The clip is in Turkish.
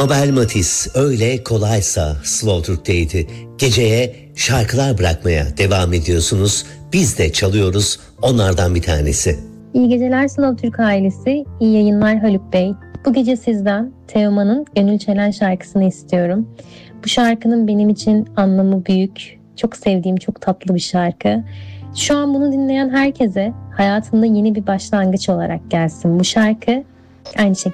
Mabel Matiz öyle kolaysa Slow Türk'teydi. Geceye şarkılar bırakmaya devam ediyorsunuz. Biz de çalıyoruz, onlardan bir tanesi. İyi geceler Slow Türk ailesi, iyi yayınlar Haluk Bey. Bu gece sizden Teoman'ın Gönül Çelen şarkısını istiyorum. Bu şarkının benim için anlamı büyük. Çok sevdiğim, çok tatlı bir şarkı. Şu an bunu dinleyen herkese hayatında yeni bir başlangıç olarak gelsin bu şarkı. Aynı şekilde